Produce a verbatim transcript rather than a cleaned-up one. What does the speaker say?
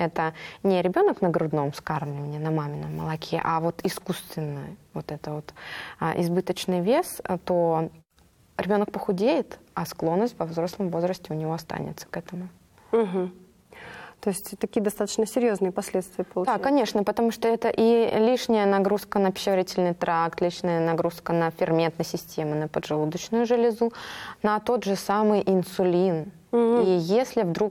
это не ребенок на грудном вскармливании, на мамином молоке, а вот искусственный вот это вот а, избыточный вес, то ребенок похудеет, а склонность во взрослом возрасте у него останется к этому. Угу. То есть такие достаточно серьезные последствия получаются. Да, конечно, потому что это и лишняя нагрузка на пищеварительный тракт, лишняя нагрузка на ферментную систему, на поджелудочную железу, на тот же самый инсулин. Угу. И если вдруг